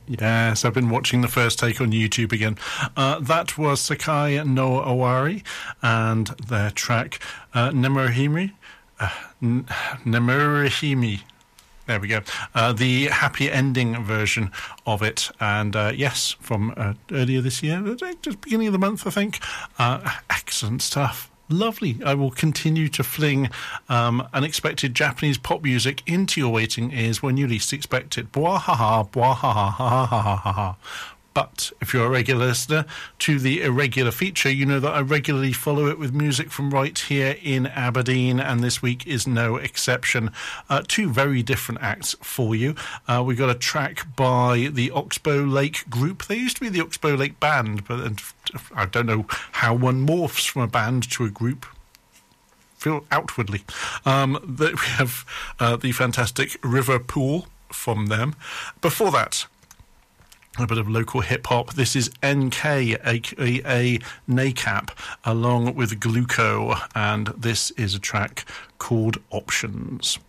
Yes, I've been watching the first take on YouTube again. That was Sakai no Awari and their track Nemurahimi. Nemurahimi. There we go. The happy ending version of it. And yes, from earlier this year, just beginning of the month, I think. Excellent stuff. Lovely. I will continue to fling unexpected Japanese pop music into your waiting ears when you least expect it. Bwahaha, bwahaha, ha ha ha ha ha. But if you're a regular listener to the irregular feature, you know that I regularly follow it with music from right here in Aberdeen, and this week is no exception. Two very different acts for you. We got a track by the Oxbow Lake Group. They used to be the Oxbow Lake Band, but I don't know how one morphs from a band to a group. Feel outwardly. We have the fantastic River Pool from them. Before that, a bit of local hip-hop. This is NK, a.k.a. NACAP, along with Gluco, and this is a track called Options.